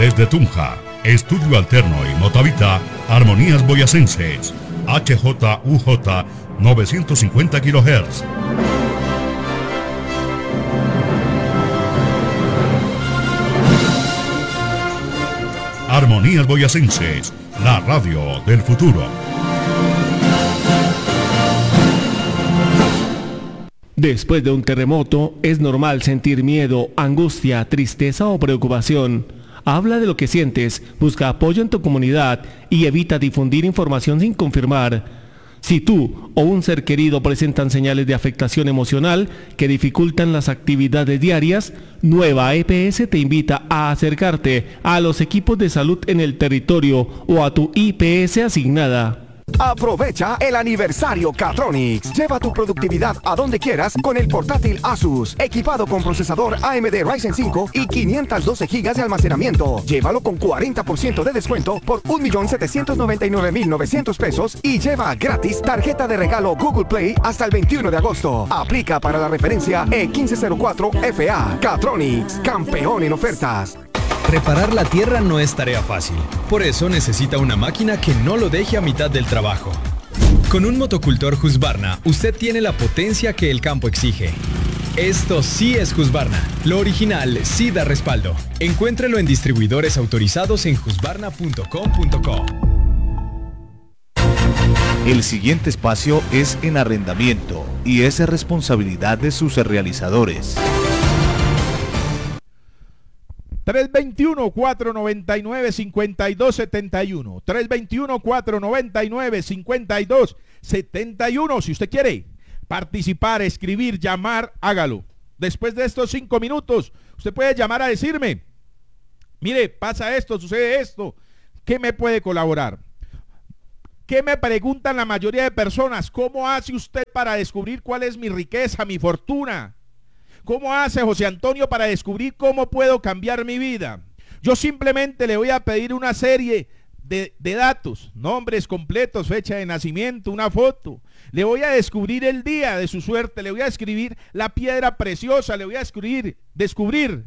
Desde Tunja, Estudio Alterno y Motavita, Armonías Boyacenses, HJUJ 950 kHz. Armonías Boyacenses, la radio del futuro. Después de un terremoto, es normal sentir miedo, angustia, tristeza o preocupación. Habla de lo que sientes, busca apoyo en tu comunidad y evita difundir información sin confirmar. Si tú o un ser querido presentan señales de afectación emocional que dificultan las actividades diarias, Nueva EPS te invita a acercarte a los equipos de salud en el territorio o a tu IPS asignada. Aprovecha el aniversario Catronics. Lleva tu productividad a donde quieras con el portátil Asus, equipado con procesador AMD Ryzen 5 y 512 GB de almacenamiento. Llévalo con 40% de descuento por 1.799.900 pesos y lleva gratis tarjeta de regalo Google Play hasta el 21 de agosto. Aplica para la referencia E1504FA. Catronics, campeón en ofertas. Reparar la tierra no es tarea fácil. Por eso necesita una máquina que no lo deje a mitad del trabajo. Con un motocultor Husqvarna, usted tiene la potencia que el campo exige. Esto sí es Husqvarna. Lo original sí da respaldo. Encuéntrelo en distribuidores autorizados en husqvarna.com.co. El siguiente espacio es en arrendamiento y es responsabilidad de sus realizadores. 321-499-5271. 321-499-5271. Si usted quiere participar, escribir, llamar, hágalo. Después de estos 5 minutos, usted puede llamar a decirme, mire, pasa esto, sucede esto. ¿Qué me puede colaborar? ¿Qué me preguntan la mayoría de personas? ¿Cómo hace usted para descubrir cuál es mi riqueza, mi fortuna? ¿Cómo hace José Antonio para descubrir cómo puedo cambiar mi vida? Yo simplemente le voy a pedir una serie de datos, nombres completos, fecha de nacimiento, una foto. Le voy a descubrir el día de su suerte, le voy a escribir la piedra preciosa, le voy a descubrir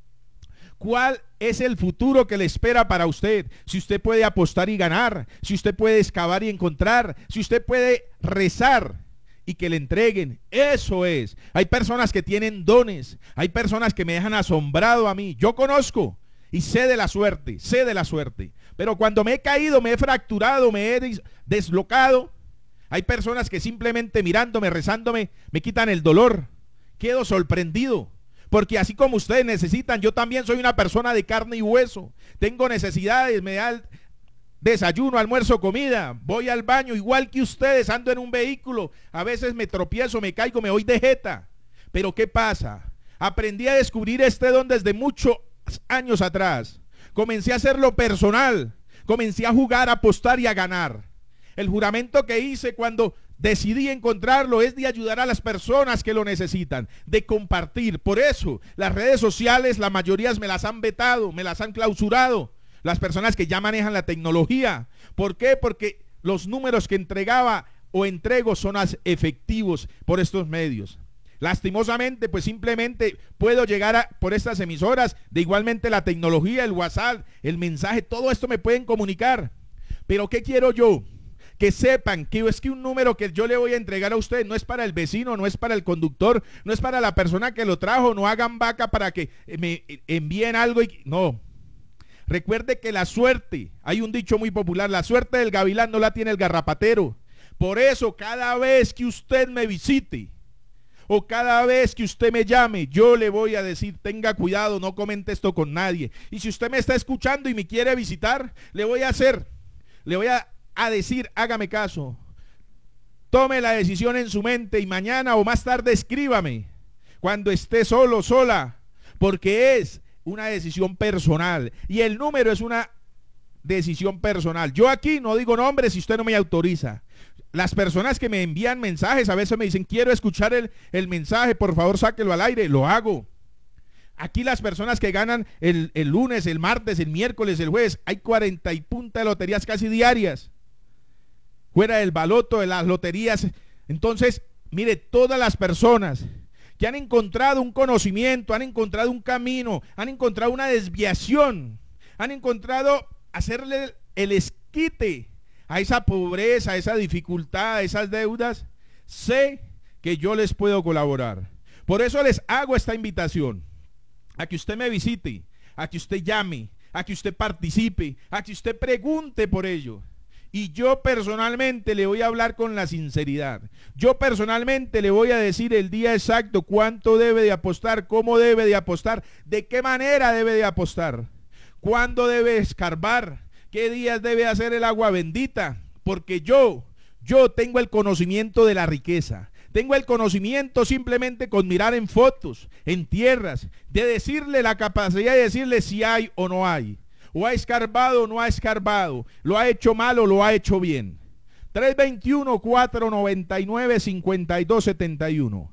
cuál es el futuro que le espera para usted. Si usted puede apostar y ganar, si usted puede excavar y encontrar, si usted puede rezar y que le entreguen. Eso es. Hay personas que tienen dones, hay personas que me dejan asombrado a mí. Yo conozco y sé de la suerte, pero cuando me he caído, me he fracturado, me he deslocado, hay personas que simplemente mirándome, rezándome, me quitan el dolor. Quedo sorprendido, porque así como ustedes necesitan, yo también soy una persona de carne y hueso. Tengo necesidades, me da desayuno, almuerzo, comida, voy al baño igual que ustedes, ando en un vehículo, a veces me tropiezo, me caigo, me voy de jeta. Pero ¿qué pasa? Aprendí a descubrir este don desde muchos años atrás. Comencé a hacerlo personal, comencé a jugar, a apostar y a ganar. El juramento que hice cuando decidí encontrarlo es de ayudar a las personas que lo necesitan, de compartir. Por eso las redes sociales, la mayoría me las han vetado, me las han clausurado. Las personas que ya manejan la tecnología. ¿Por qué? Porque los números que entregaba o entrego son efectivos por estos medios. Lastimosamente, pues simplemente puedo llegar por estas emisoras, de igualmente la tecnología, el WhatsApp, el mensaje, todo esto me pueden comunicar. Pero ¿qué quiero yo? Que sepan que es que un número que yo le voy a entregar a usted no es para el vecino, no es para el conductor, no es para la persona que lo trajo, no hagan vaca para que me envíen algo y no. Recuerde que la suerte, hay un dicho muy popular, la suerte del gavilán no la tiene el garrapatero. Por eso cada vez que usted me visite o cada vez que usted me llame, yo le voy a decir, tenga cuidado, no comente esto con nadie. Y si usted me está escuchando y me quiere visitar, le voy a decir, hágame caso. Tome la decisión en su mente y mañana o más tarde escríbame cuando esté solo, sola, porque es una decisión personal y el número es una decisión personal. Yo aquí no digo nombres si usted no me autoriza. Las personas que me envían mensajes a veces me dicen, quiero escuchar el mensaje, por favor sáquelo al aire, lo hago. Aquí las personas que ganan el lunes, el martes, el miércoles, el jueves, hay 40 y punta de loterías casi diarias, fuera del baloto, de las loterías. Entonces, mire, todas las personas que han encontrado un conocimiento, han encontrado un camino, han encontrado una desviación, han encontrado hacerle el esquite a esa pobreza, a esa dificultad, a esas deudas. Sé que yo les puedo colaborar. Por eso les hago esta invitación a que usted me visite, a que usted llame, a que usted participe, a que usted pregunte por ello. Y yo personalmente le voy a hablar con la sinceridad. Yo personalmente le voy a decir el día exacto, cuánto debe de apostar, cómo debe de apostar, de qué manera debe de apostar, cuándo debe escarbar, qué días debe hacer el agua bendita, porque yo tengo el conocimiento de la riqueza. Tengo el conocimiento simplemente con mirar en fotos, en tierras, de decirle la capacidad de decirle si hay o no hay. O ha escarbado o no ha escarbado, lo ha hecho mal o lo ha hecho bien. 321-499-5271.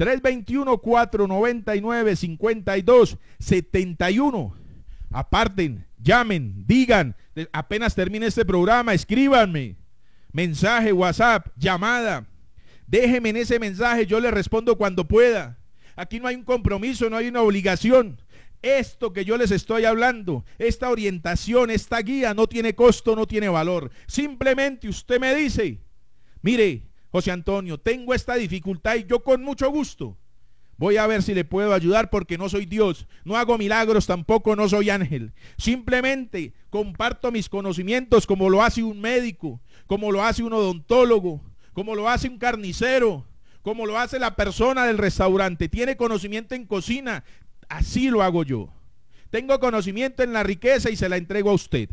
321-499-5271. Aparten, llamen, digan, apenas termine este programa, escríbanme. Mensaje, WhatsApp, llamada. Déjeme en ese mensaje, yo le respondo cuando pueda. Aquí no hay un compromiso, no hay una obligación. Esto que yo les estoy hablando, esta orientación, esta guía no tiene costo, no tiene valor. Simplemente usted me dice, mire, José Antonio, tengo esta dificultad y yo con mucho gusto voy a ver si le puedo ayudar, porque no soy Dios, no hago milagros, tampoco no soy ángel. Simplemente comparto mis conocimientos como lo hace un médico, como lo hace un odontólogo, como lo hace un carnicero, como lo hace la persona del restaurante. Tiene conocimiento en cocina, así lo hago yo. Tengo conocimiento en la riqueza y se la entrego a usted.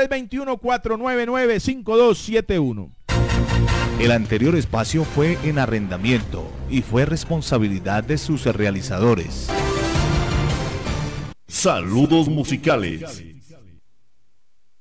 321-499-5271. El anterior espacio fue en arrendamiento y fue responsabilidad de sus realizadores. Saludos musicales.